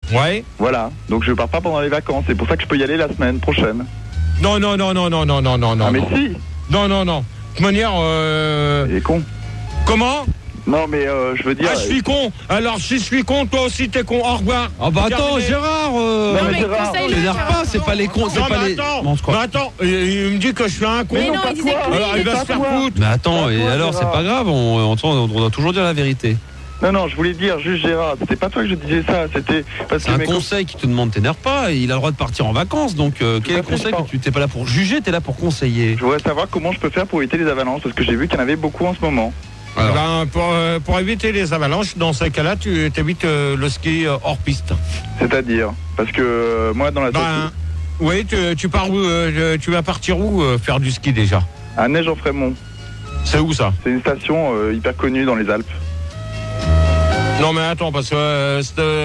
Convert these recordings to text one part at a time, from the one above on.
Ouais. Voilà, donc je pars pas pendant les vacances, c'est pour ça que je peux y aller la semaine prochaine. Non. Ah mais si. Non. De toute manière, Il est con. Comment? Non mais je veux dire... Ah, je suis con. Alors si je suis con, toi aussi t'es con. Au revoir. Ah bah attends, Gérard, Non mais Gérard, t'énerve pas, c'est pas les cons, c'est Non, pas mais les... attends, Bon, c'est quoi? mais attends, il me dit que je suis un con. Mais non, pas il disait toi. que lui, Alors il il va était se faire toi. foutre. Mais attends, et toi, alors, c'est Gérard. pas grave, on doit toujours dire la vérité. Non, je voulais dire juste Gérard, c'était pas toi que je disais ça, c'était... Parce C'est que un mes conseil qui te demande, t'énerve pas, il a le droit de partir en vacances, donc quel est le à fait, conseil je que pense. tu t'es pas là pour juger, t'es là pour conseiller. Je voudrais savoir comment je peux faire pour éviter les avalanches, parce que j'ai vu qu'il y en avait beaucoup en ce moment. Alors. Pour éviter les avalanches, dans ces cas-là, tu évites le ski hors piste. C'est-à-dire, parce que moi dans la... Oui, tu pars où tu vas partir où faire du ski déjà? À Neige-en-Frémont, C'est où ça? c'est une station hyper connue dans les Alpes. Non mais attends, parce que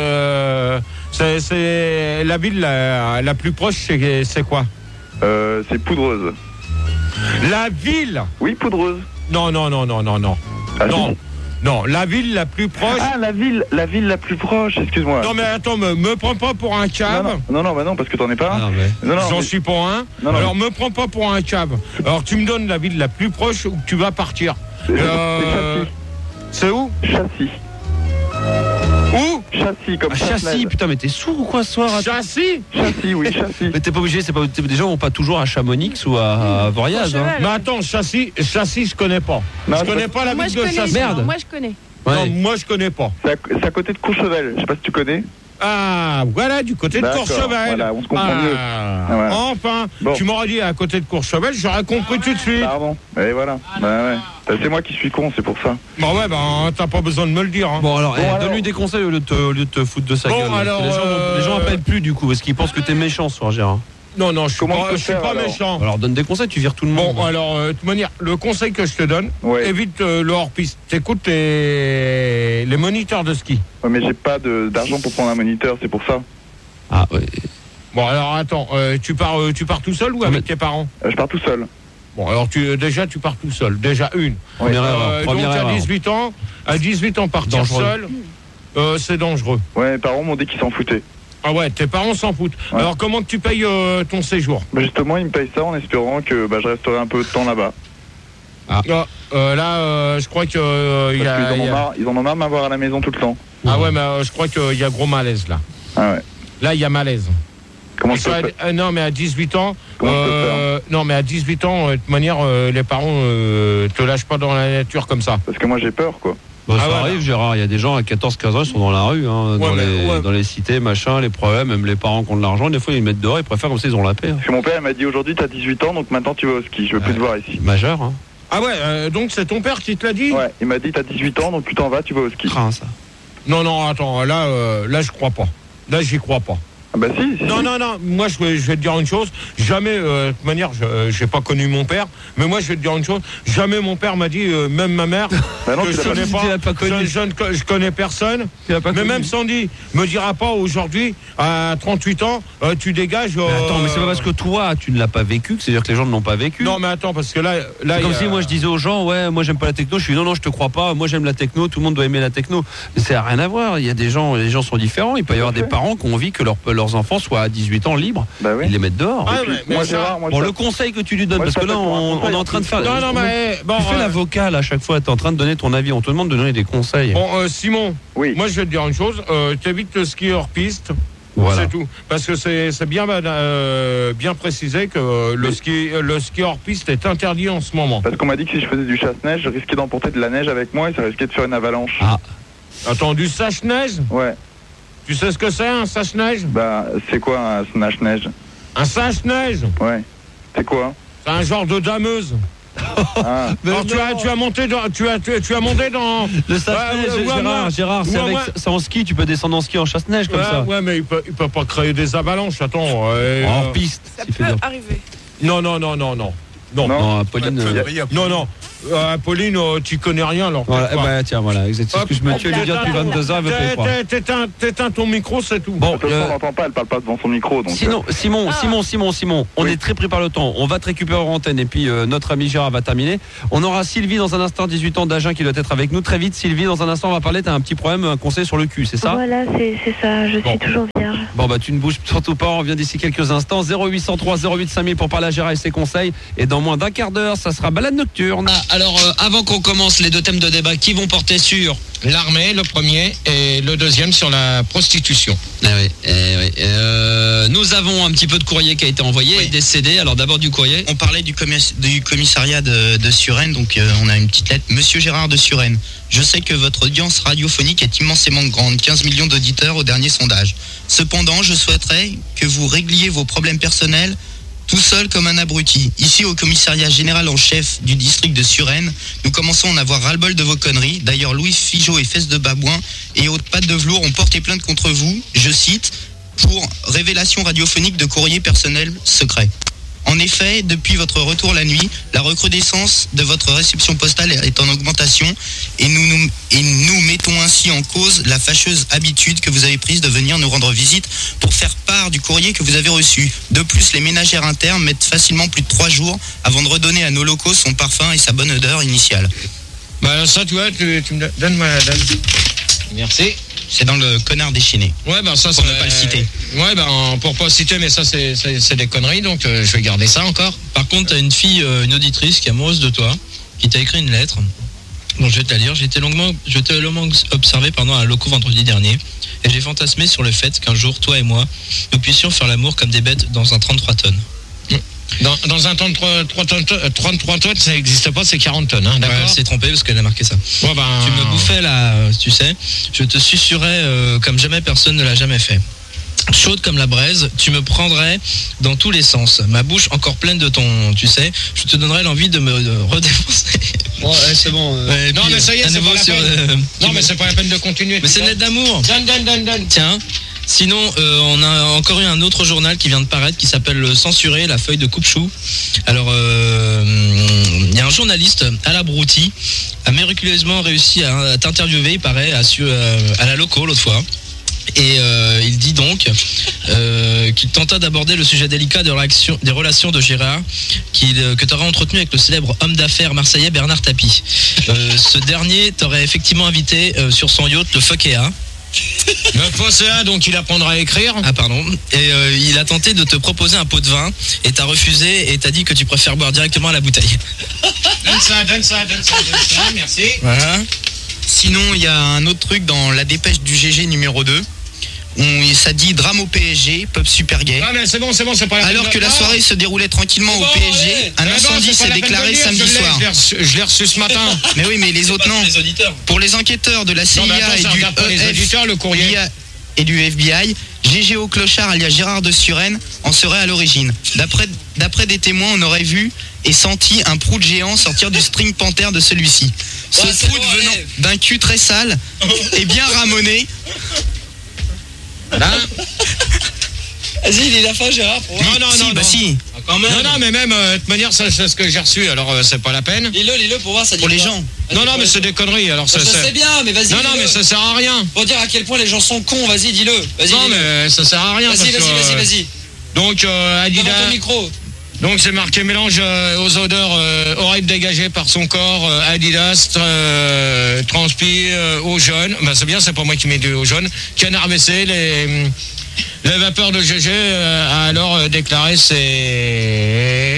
c'est la ville la plus proche, c'est quoi? C'est Poudreuse. La ville? Oui, Poudreuse. Non. Ah, Non. si. Non, la ville la plus proche. Ah, la ville la plus proche, excuse-moi. Non mais attends, me prends pas pour un cave. Non, parce que t'en es pas Ah, un. non, mais... Non, J'en mais- suis pas un. Non. Alors me prends pas pour un cave. Alors tu me donnes la ville la plus proche où tu vas partir. C'est Châssis. C'est où? Châssis. Où? Châssis, comme Ah, châssis, putain, mais t'es sourd ou quoi ce soir? Châssis? Châssis, oui, châssis. Mais t'es pas obligé, des gens vont pas toujours à Chamonix ou à Voriaz. Hein. Mais attends, châssis, je connais pas. Non, je connais pas la Moi ville je de connais. châssis. Merde. Moi je connais. Ouais. Non, moi je connais pas. C'est à côté de Courchevel, je sais pas si tu connais. Ah, voilà, du côté de D'accord, Courchevel. voilà, on se comprend mieux. Ah, voilà. Enfin, Bon. tu m'aurais dit à côté de Courchevel, j'aurais compris tout de suite. Pardon. Et voilà. Ouais. C'est moi qui suis con, c'est pour ça. Bah ouais, t'as pas besoin de me le dire. Hein. Bon alors, alors. donne-lui des conseils au lieu de te foutre de sa Bon, gueule. Parce que alors, les gens appellent plus du coup, parce qu'ils pensent que t'es méchant ce soir, Gérard. Non, je suis Comment pas, je peux je suis faire, pas alors méchant. Alors donne des conseils, tu vires tout le monde. Bon, alors, de toute manière, le conseil que je te donne, Ouais. évite le hors-piste. T'écoutes les moniteurs de ski. Ouais, mais j'ai pas d'argent pour prendre un moniteur, c'est pour ça. Ah ouais. Bon, alors attends, tu pars tout seul ou avec tes parents? Je pars tout seul. Bon, alors tu pars tout seul. Déjà une. Première erreur. Donc Première erreur. à 18 ans partir Dangereux. seul, c'est dangereux. Ouais, mes parents m'ont dit qu'ils s'en foutaient. Ah ouais, tes parents s'en foutent. Ouais. Alors comment tu payes ton séjour? Bah, justement, ils me payent ça en espérant que je resterai un peu de temps là-bas. Là, je crois que il y Parce a. qu'ils ils en ont marre de m'avoir à la maison tout le temps. Ah ouais, mais je crois qu'il y a gros malaise là. Ah ouais. Là, il y a malaise. Comment Parce je peux que, faire non, mais à 18 ans, Comment je peux faire non, mais à 18 ans, de toute manière, les parents te lâchent pas dans la nature comme ça. Parce que moi j'ai peur, quoi. Bah, ça ouais, arrive, Gérard, il y a des gens à 14-15 ans, ils sont dans la rue, hein, Ouais, dans les cités, machin, les problèmes, même les parents qui ont de l'argent, des fois ils les mettent dehors, ils préfèrent comme ça, ils ont la paix. Hein. Parce que mon père il m'a dit aujourd'hui t'as 18 ans donc maintenant tu vas au ski, je veux plus te voir ici. Majeur, hein. Ah ouais, donc c'est ton père qui te l'a dit? Ouais, il m'a dit t'as 18 ans donc tu t'en vas, tu vas au ski. Crains ça. Non, attends, là, je crois pas. Là, j'y crois pas. Ah bah si. Non, moi je vais te dire une chose, jamais, de toute manière, j'ai pas connu mon père, mais moi je vais te dire une chose, jamais mon père m'a dit, même ma mère, Bah non, que tu je l'as connais pas dit, tu l'as pas connu. je connais personne, Tu l'as pas mais connu. même Sandy me dira pas aujourd'hui, à 38 ans, tu dégages... Mais attends, mais c'est pas parce que toi tu ne l'as pas vécu, que c'est-à-dire que les gens ne l'ont pas vécu. Non mais attends, parce que là C'est comme il y a- si moi je disais aux gens, ouais, moi j'aime pas la techno, je suis non, je te crois pas, moi j'aime la techno, tout le monde doit aimer la techno. Mais ça n'a rien à voir, il y a des gens, les gens sont différents, il peut y avoir des parents qui ont envie que leurs enfants soient à 18 ans libres, Bah oui. ils les mettent dehors. Ah, Et puis, mais moi ça- Gérard, moi Bon, je le conseil que tu lui donnes, Moi, parce je que là t'appelle pour un on conseil, est en train de faire. Non, mais bon, Tu fais la vocale à chaque fois, tu es en train de donner ton avis, on te demande de donner des conseils. Bon, Simon, Oui. moi je vais te dire une chose, t'évites le ski hors piste. Voilà. C'est tout. Parce que c'est bien précisé que le ski hors piste est interdit en ce moment. Parce qu'on m'a dit que si je faisais du chasse-neige, je risquais d'emporter de la neige avec moi et ça risquait de faire une avalanche. Ah. Attends, du sache-neige? Ouais. Tu sais ce que c'est un sache-neige? Bah c'est quoi un snatch-neige? Un sache-neige? Ouais. C'est quoi? C'est un genre de dameuse. Ah. Alors tu as monté dans... Tu as monté dans... Le chasse-neige, Gérard, c'est avec ça en ski, tu peux descendre en ski en chasse-neige comme ça. Ouais, mais il peut pas créer des avalanches, attends. En piste. Ça s'il fait peut dire. arriver. Non. Non. Non, Apolline. Non. Pauline, tu connais rien alors. Voilà, tiens, voilà, c'est ce que je me tue à lui dire depuis 22 ans, elle veut pas y croire. T'éteins ton micro, c'est tout. Bon, De toute façon, on n'entend pas, elle parle pas devant son micro. Donc, Simon, on est très pris par le temps. On va te récupérer en antenne et puis notre ami Gérard va terminer. On aura Sylvie dans un instant, 18 ans d'Agen, qui doit être avec nous. Très vite, Sylvie, dans un instant, on va parler. T'as un petit problème, un conseil sur le cul, c'est ça? Voilà, c'est ça, je suis toujours vierge. Bon, tu ne bouges surtout pas, on revient d'ici quelques instants. 0803 08 5000 pour parler à Gérard et ses conseils. Et dans moins d'un quart d'heure, ça sera balade nocturne. Alors, avant qu'on commence les deux thèmes de débat qui vont porter sur l'armée, le premier, et le deuxième sur la prostitution. Nous avons un petit peu de courrier qui a été envoyé et des CD. Alors d'abord du courrier. On parlait du commissariat de Suresnes, donc on a une petite lettre. Monsieur Gérard de Suresnes, je sais que votre audience radiophonique est immensément grande, 15 millions d'auditeurs au dernier sondage. Cependant, je souhaiterais que vous régliez vos problèmes personnels tout seul comme un abruti. Ici, au commissariat général en chef du district de Suresnes, nous commençons à en avoir ras-le-bol de vos conneries. D'ailleurs, Louis Figeaud et Fesses de Babouin et Haute Patte de Velours ont porté plainte contre vous, je cite, pour révélation radiophonique de courrier personnel secret. En effet, depuis votre retour la nuit, la recrudescence de votre réception postale est en augmentation et nous mettons ainsi en cause la fâcheuse habitude que vous avez prise de venir nous rendre visite pour faire part du courrier que vous avez reçu. De plus, les ménagères internes mettent facilement plus de 3 jours avant de redonner à nos locaux son parfum et sa bonne odeur initiale. Ça, tu vois, tu me donnes-moi la date. Merci. C'est dans le connard déchaîné. Ouais, ça, pour ne pas le citer. Ouais, pour pas le citer, mais ça, c'est des conneries, donc je vais garder ça encore. Par contre, t'as une fille, une auditrice qui est amoureuse de toi, qui t'a écrit une lettre. Donc je vais te la lire. Je t'ai longuement observé pendant un loco vendredi dernier, et j'ai fantasmé sur le fait qu'un jour, toi et moi, nous puissions faire l'amour comme des bêtes dans un 33 tonnes. Dans un 33 tonnes, ça n'existe pas, c'est 40 tonnes, hein, d'accord. Ouais, elle s'est trompée parce qu'elle a marqué ça. Ouais, Tu me bouffais là, tu sais, je te susurrais comme jamais personne ne l'a jamais fait. Chaude comme la braise, tu me prendrais dans tous les sens. Ma bouche encore pleine de ton, tu sais, je te donnerais l'envie de me redéfoncer. C'est bon. Non, mais ça y est, c'est pas la peine. Non, mais c'est pas la peine de continuer. Mais c'est une lettre d'amour. Donne. Tiens. Sinon, on a encore eu un autre journal qui vient de paraître qui s'appelle Censuré, la feuille de coupe-chou. Alors, il y a un journaliste, Alabrouti, a miraculeusement réussi à t'interviewer, il paraît, à la loco l'autre fois. Et il dit donc qu'il tenta d'aborder le sujet délicat des relations de Gérard que tu aurais entretenu avec le célèbre homme d'affaires marseillais Bernard Tapie. Ce dernier t'aurait effectivement invité sur son yacht, le Fokea. Le Fokea, donc il apprendra à écrire. Ah pardon. Et il a tenté de te proposer un pot de vin et t'as refusé et t'as dit que tu préfères boire directement à la bouteille. Donne ça, merci. Voilà. Sinon, il y a un autre truc dans la dépêche du GG numéro 2. Ça dit drame au PSG, pub super gay. Ah mais c'est bon, c'est pas la peine. Alors que la soirée se déroulait tranquillement au PSG, un incendie s'est déclaré samedi soir. Je l'ai reçu ce matin. Mais oui, mais les autres non. Les auditeurs. Pour les enquêteurs de la CIA et du et du FBI, GG au clochard alias Gérard de Suresnes en serait à l'origine. D'après des témoins, on aurait vu et senti un prout géant sortir du string panther de celui-ci. Ce prout venant d'un cul très sale et bien ramoné. Vas-y, il est la fin, Gérard. Non. Si. Ah, quand même. Non, mais même, de toute manière, c'est ce que j'ai reçu, alors c'est pas la peine. Lis-le pour voir, ça dit pour les quoi. gens. Non, mais c'est des conneries, alors ça. Je sais bien, mais vas-y. Non, mais ça sert à rien. Pour dire à quel point les gens sont cons, vas-y, dis-le. Non, mais ça sert à rien. Vas-y. Donc, Adidas. Devant ton micro. Donc c'est marqué mélange aux odeurs horribles dégagées par son corps, Adidas, transpi, eau jaune. C'est bien, c'est pas moi qui mets de eau jaune. Canard WC, les vapeurs de GG a alors déclaré c'est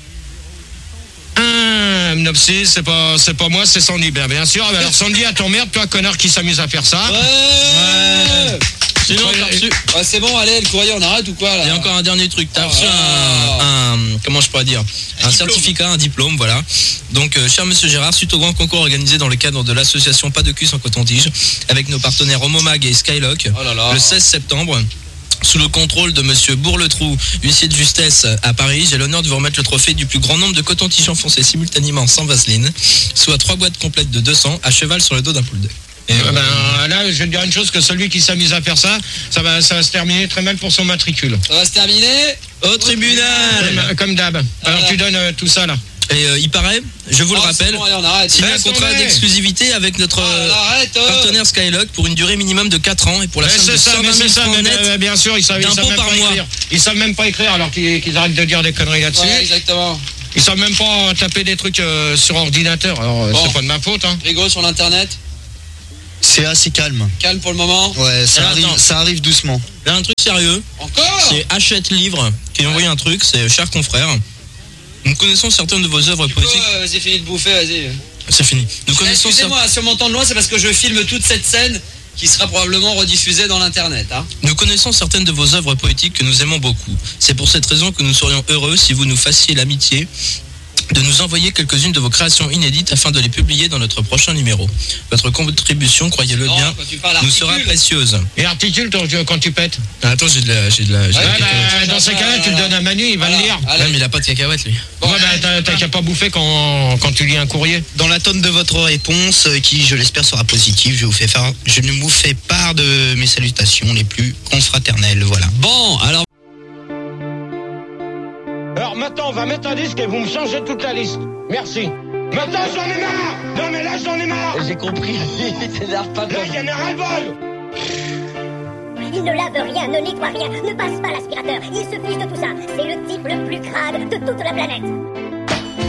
un Nopsis, c'est pas moi, c'est Sandy, bien sûr. Alors Sandy, à ton merde, toi connard qui s'amuse à faire ça. Ouais. Sinon, t'as reçu. C'est bon, allez, le courrier, on arrête ou quoi là? Il y a encore un dernier truc. T'as reçu un comment je pourrais dire, un certificat, un diplôme, voilà. Donc, cher monsieur Gérard, suite au grand concours organisé dans le cadre de l'association Pas de cul sans coton-tige, avec nos partenaires Homomag et Skylock, le 16 septembre. Sous le contrôle de monsieur Bourletrou, huissier de justesse à Paris, j'ai l'honneur de vous remettre le trophée du plus grand nombre de cotons-tiges enfoncés simultanément sans vaseline, soit 3 boîtes complètes de 200 à cheval sur le dos d'un poule d'œuf. Et là, je vais te dire une chose, que celui qui s'amuse à faire ça, ça va se terminer très mal pour son matricule. Ça va se terminer au tribunal. Comme d'hab. Alors tu donnes tout ça là. Et il paraît, je vous le rappelle, bon, allez, on arrête. signé un contrat d'exclusivité avec notre partenaire Skylock pour une durée minimum de 4 ans et pour la somme de 120 000 francs net bien sûr, ils savent d'impôts par mois. Ils savent même pas écrire alors qu'ils arrêtent de dire des conneries là-dessus. Ouais, exactement. Ils savent même pas taper des trucs sur ordinateur. Alors c'est pas de ma faute. Hein. Rigo sur l'internet. C'est assez calme. Calme pour le moment. Ouais, ça arrive doucement. Là, un truc sérieux. Encore. C'est Hachette Livre qui a envoyé un truc, c'est cher confrère. Nous connaissons certaines de vos œuvres poétiques. Vas-y, fini de bouffer, vas-y. C'est fini. Nous connaissons. Excusez-moi, si on m'entend de loin, c'est parce que je filme toute cette scène qui sera probablement rediffusée dans l'internet. Hein. Nous connaissons certaines de vos œuvres poétiques que nous aimons beaucoup. C'est pour cette raison que nous serions heureux si vous nous fassiez l'amitié de nous envoyer quelques-unes de vos créations inédites afin de les publier dans notre prochain numéro. Votre contribution, croyez-le bien, nous sera précieuse. Et articule quand tu pètes. Attends, j'ai de la. Dans ces cas-là, tu le donnes à Manu, il va le lire. Ouais, mais il a pas de cacahuètes, lui. Bon, t'as qu'à pas bouffer quand tu lis un courrier. Dans l'attente de votre réponse, qui je l'espère sera positive, je ne vous fais part de mes salutations les plus confraternelles. Voilà. Bon, alors. Alors maintenant, on va mettre un disque et vous me changez toute la liste. Merci. Maintenant, j'en ai marre. Non mais là, j'en ai marre. J'ai compris. T'énerve pas. Là, il y en a ras-le-bol. Il ne lave rien, ne nettoie rien, ne passe pas l'aspirateur. Il se fiche de tout ça. C'est le type le plus crade de toute la planète.